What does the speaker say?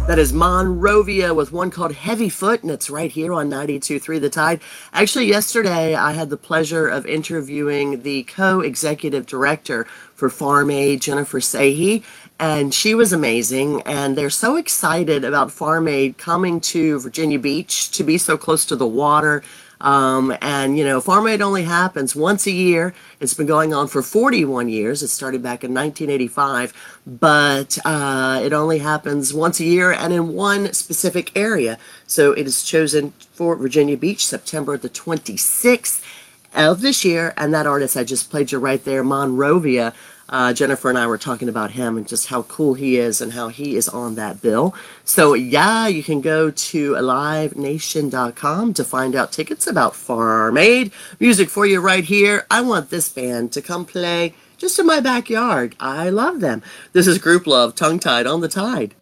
That is Monrovia with one called Heavyfoot, and it's right here on 92.3 The Tide. Actually, yesterday I had the pleasure of interviewing the co-executive director for Farm Aid, Jennifer Sahi, and she was amazing. And they're so excited about Farm Aid coming to Virginia Beach to be so close to the water. And you know, Farm Aid only happens once a year. It's been going on for 41 years. It started back in 1985, but it only happens once a year and in one specific area. So it is chosen for Virginia Beach, September the 26th of this year. And that artist I just played you right there, Monrovia. Jennifer and I were talking about him and just how cool he is and how he is on that bill. So yeah, you can go to alivenation.com to find out tickets about Farm Aid. Music for you right here. I want this band to come play just in my backyard. I love them. This is Group Love, Tongue Tied on the Tide.